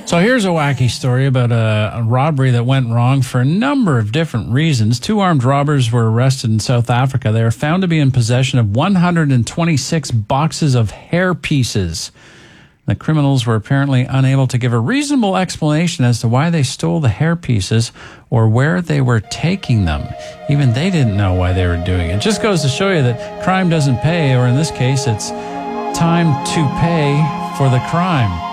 So here's a wacky story about a robbery that went wrong for a number of different reasons. Two armed robbers were arrested in South Africa. They were found to be in possession of 126 boxes of hair pieces. The criminals were apparently unable to give a reasonable explanation as to why they stole the hair pieces or where they were taking them. Even they didn't know why they were doing it. It just goes to show you that crime doesn't pay, or in this case, it's time to pay for the crime.